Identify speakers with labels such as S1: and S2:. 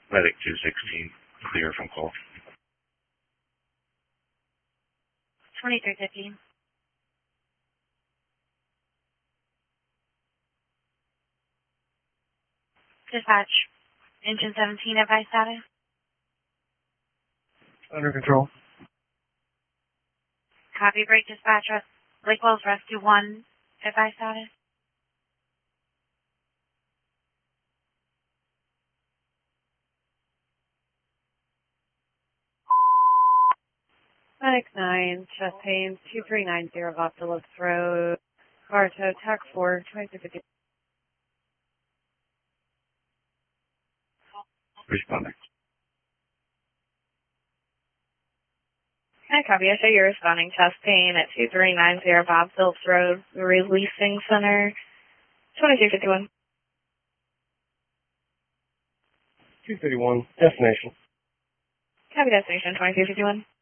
S1: Medic 216, clear from call.
S2: 2350. Dispatch, engine 17, advice status.
S3: Under control.
S2: Copy, break dispatch, Lake Wells Rescue 1, advice status.
S4: Medic 9, chest pain, 2390 Voptilis Road, Bartow, TAC 4, 2350.
S1: Responding.
S2: Hi, copy. I show you're responding chest pain at 2390 Bob Phillips Road, Releasing Center, 2351.
S3: 231, destination.
S2: Copy, destination 2351.